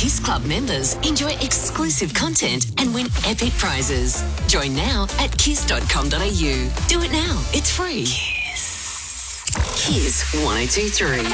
Kiss Club members enjoy exclusive content and win epic prizes. Join now at kiss.com.au. Do it now. It's free. Kiss 102.3.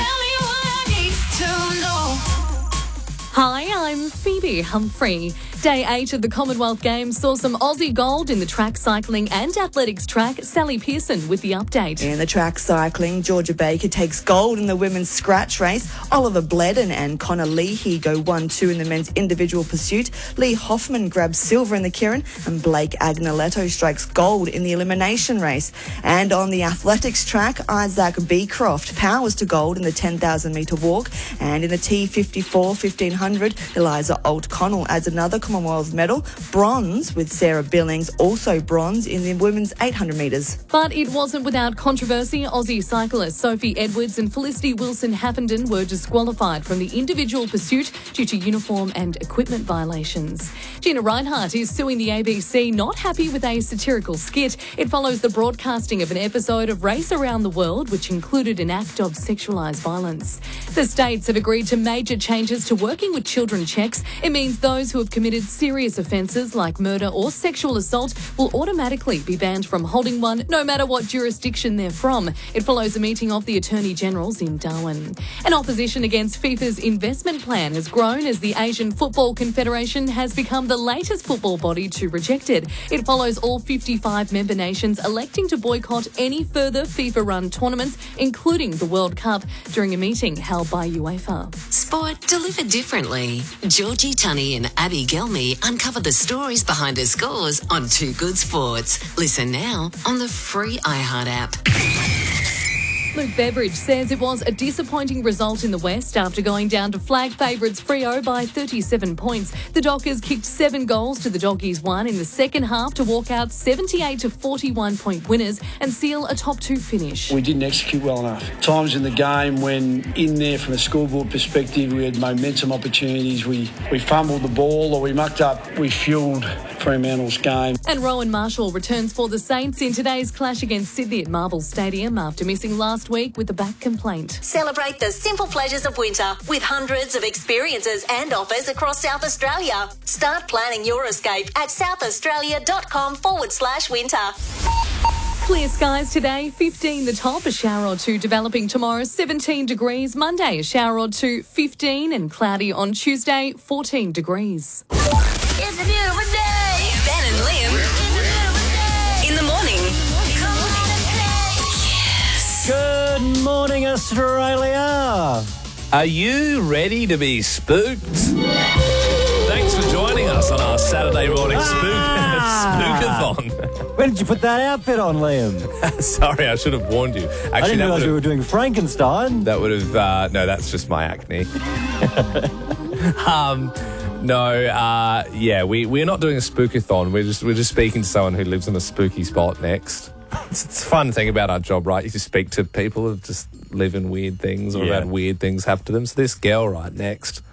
Hi, I'm Phoebe Humphrey. Day 8 of the Commonwealth Games saw some Aussie gold in the track cycling and athletics track. Sally Pearson with the update. In the track cycling, Georgia Baker takes gold in the women's scratch race. Oliver Bledden and Connor Leahy go 1-2 in the men's individual pursuit. Lee Hoffman grabs silver in the Kirin, and Blake Agnoletto strikes gold in the elimination race. And on the athletics track, Isaac Beecroft powers to gold in the 10,000 metre walk. And in the T54 1500, Eliza Alt-Connell adds another Commonwealth medal, bronze, with Sarah Billings also bronze in the women's 800 metres. But it wasn't without controversy. Aussie cyclists Sophie Edwards and Felicity Wilson-Happenden were disqualified from the individual pursuit due to uniform and equipment violations. Gina Reinhardt is suing the ABC, not happy with a satirical skit. It follows the broadcasting of an episode of Race Around the World, which included an act of sexualised violence. The states have agreed to major changes to working with children checks. It means those who have committed serious offences like murder or sexual assault will automatically be banned from holding one, no matter what jurisdiction they're from. It follows a meeting of the Attorney Generals in Darwin. An opposition against FIFA's investment plan has grown as the Asian Football Confederation has become the latest football body to reject it. It follows all 55 member nations electing to boycott any further FIFA-run tournaments, including the World Cup, during a meeting held by UEFA. Sport delivered differently. Georgie Tunney and Abby Gelmy uncover the stories behind her scores on Too Good Sports. Listen now on the free iHeart app. Luke Beveridge says it was a disappointing result in the West after going down to flag favourites Freo by 37 points. The Dockers kicked 7 goals to the Doggies 1 in the second half to walk out 78 to 41 point winners and seal a top 2 finish. We didn't execute well enough. Times in the game when in there from a scoreboard perspective we had momentum opportunities, we fumbled the ball or we mucked up, we fuelled Fremantle's game. And Rowan Marshall returns for the Saints in today's clash against Sydney at Marvel Stadium after missing last week with a back complaint. Celebrate the simple pleasures of winter with hundreds of experiences and offers across South Australia. Start planning your escape at southaustralia.com/winter. Clear skies today, 15 the top, a shower or two developing tomorrow, 17 degrees. Monday, a shower or two, 15, and cloudy on Tuesday, 14 degrees. It's a beautiful day. Ben and Liam in the morning. Good morning, Australia. Are you ready to be spooked? Thanks for joining us on our Saturday morning spookathon. When did you put that outfit on, Liam? Sorry, I should have warned you. Actually, I didn't realise we were doing Frankenstein. That would have... no, that's just my acne. We're not doing a spookathon. We're just speaking to someone who lives in a spooky spot next. It's a fun thing about our job, right? You just speak to people who just live in weird things or have had weird things happen to them. So this girl right next,